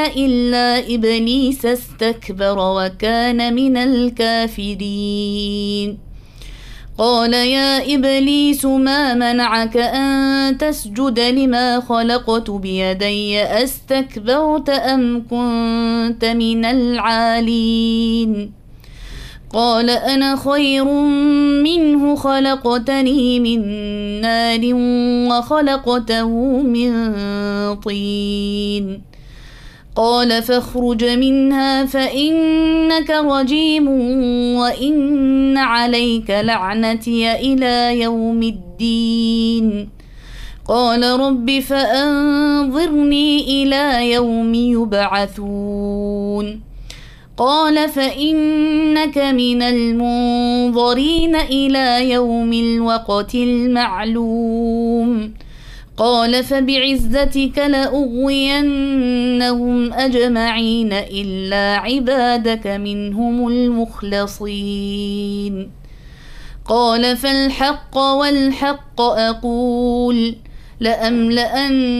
إلا إبليس استكبر وكان من الكافرين. قال يا إبليس ما منعك أن تسجد لما خلقت بيدي أستكبرت أم كنت من العالين؟ قال أنا خير منه خلقتني من نار وخلقته من طين. قال فاخرج منها فإنك رجيم وإن عليك لعنتي إلى يوم الدين. قال رب فأنظرني إلى يوم يبعثون. قال فإنك من المنظرين إلى يوم الوقت المعلوم. قال فبعزتك لأغوينهم أجمعين إلا عبادك منهم المخلصين. قال فالحق والحق أقول لأملأن